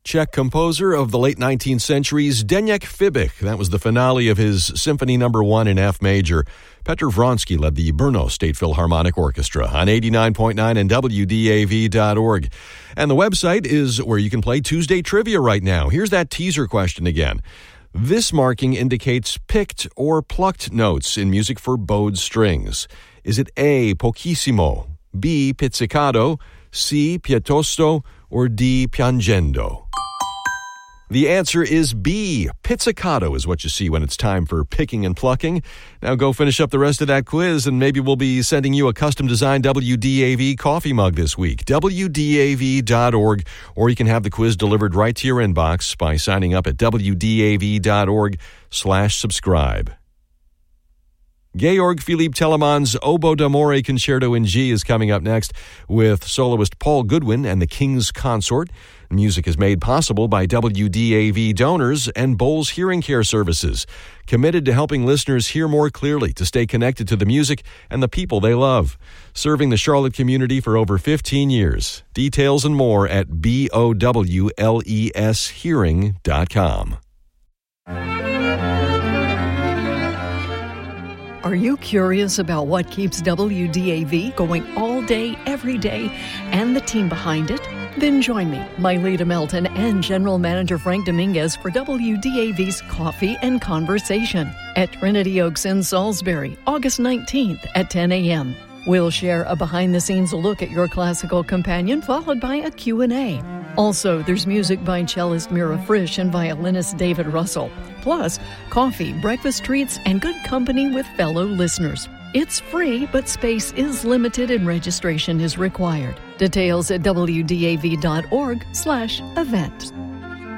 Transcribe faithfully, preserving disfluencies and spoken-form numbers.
Czech composer of the late nineteenth century's Zdeněk Fibich. That was the finale of his Symphony Number One in F major. Petr Vronsky led the Brno State Philharmonic Orchestra on eighty-nine point nine and W D A V dot org. And the website is where you can play Tuesday Trivia right now. Here's that teaser question again. This marking indicates picked or plucked notes in music for bowed strings. Is it A, pochissimo, B, pizzicato, C, pietosto, or D, piangendo? The answer is B. Pizzicato is what you see when it's time for picking and plucking. Now go finish up the rest of that quiz, and maybe we'll be sending you a custom-designed W D A V coffee mug this week. W D A V dot org, or you can have the quiz delivered right to your inbox by signing up at W D A V dot org slash subscribe. Georg Philipp Telemann's Oboe d'Amore Concerto in G is coming up next with soloist Paul Goodwin and the King's Consort. Music is made possible by W D A V donors and Bowles Hearing Care Services, committed to helping listeners hear more clearly to stay connected to the music and the people they love. Serving the Charlotte community for over fifteen years. Details and more at B O W L E S hearing dot com. Are you curious about what keeps W D A V going all day, every day, and the team behind it? Then join me, Myleta Melton, and General Manager Frank Dominguez for W D A V's Coffee and Conversation at Trinity Oaks in Salisbury, August nineteenth at ten a.m. We'll share a behind-the-scenes look at your classical companion, followed by a Q and A. Also, there's music by cellist Mira Frisch and violinist David Russell. Plus, coffee, breakfast treats, and good company with fellow listeners. It's free, but space is limited and registration is required. Details at W D A V dot org slash event.